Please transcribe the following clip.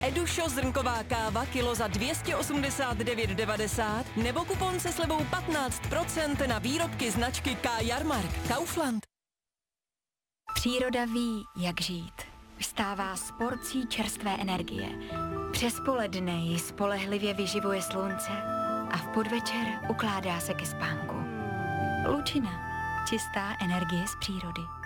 Edušo zrnková káva kilo za 289,90 nebo kupon se slevou 15% na výrobky značky K. Jarmark. Kaufland. Příroda ví, jak žít. Vstává s porcí čerstvé energie. Přes poledne ji spolehlivě vyživuje slunce a v podvečer ukládá se ke spánku. Lučina. Čistá energie z přírody.